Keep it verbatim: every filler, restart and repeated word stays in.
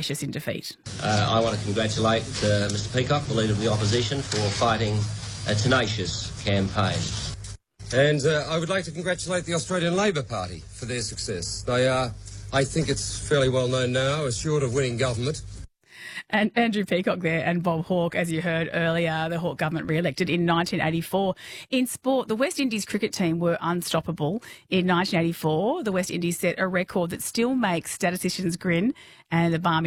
Ashes in defeat. Uh, I want to congratulate uh, Mr Peacock, the Leader of the Opposition, for fighting a tenacious campaign. And uh, I would like to congratulate the Australian Labor Party for their success. They are, I think it's fairly well known now, assured of winning government. And Andrew Peacock there and Bob Hawke, as you heard earlier, the Hawke government re-elected in nineteen eighty-four. In sport, the West Indies cricket team were unstoppable. In nineteen eighty-four, the West Indies set a record that still makes statisticians grin, and the Barmy